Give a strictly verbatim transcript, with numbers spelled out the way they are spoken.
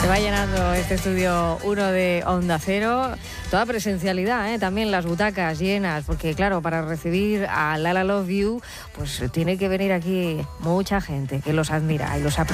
Se va llenando este estudio uno de Onda Cero. Toda presencialidad, ¿eh? También las butacas llenas, porque claro, para recibir a Lala Love You, pues tiene que venir aquí mucha gente que los admira y los aprecia.